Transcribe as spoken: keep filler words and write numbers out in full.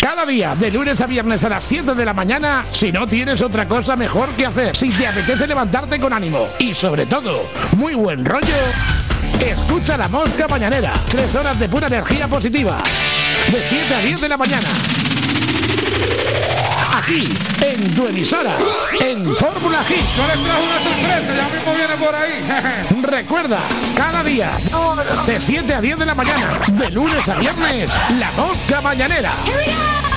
Cada día, de lunes a viernes a las siete de la mañana, si no tienes otra cosa mejor que hacer, si te apetece levantarte con ánimo y sobre todo, muy buen rollo, escucha La Mosca Mañanera. Tres horas de pura energía positiva. De siete a diez de la mañana. Aquí, en tu emisora, en Fórmula Hit. No les trajo una sorpresa, ya mismo viene por ahí. Recuerda, cada día, de siete a diez de la mañana, de lunes a viernes, La Mosca Mañanera.